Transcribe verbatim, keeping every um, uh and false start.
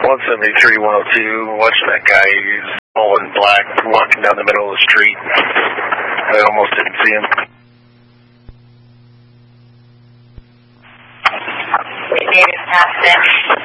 one seventy-three, one oh two, watching that guy who's all in black walking down the middle of the street. I almost didn't see him. We gave it past it.